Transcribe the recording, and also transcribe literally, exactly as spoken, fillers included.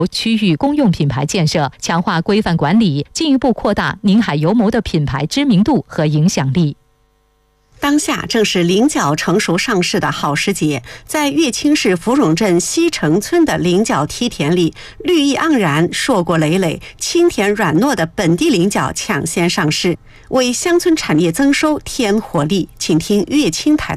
区域公用品牌建设，强化规范管理，进一步扩大宁海油谋的品牌知名度和影响力。 当下正是菱角成熟上市的好时节，在乐清市芙蓉镇西城村的菱角梯田里，绿意盎然、硕果累累、清甜软糯的本地菱角抢先上市，为乡村产业增收添活力。请听乐清台。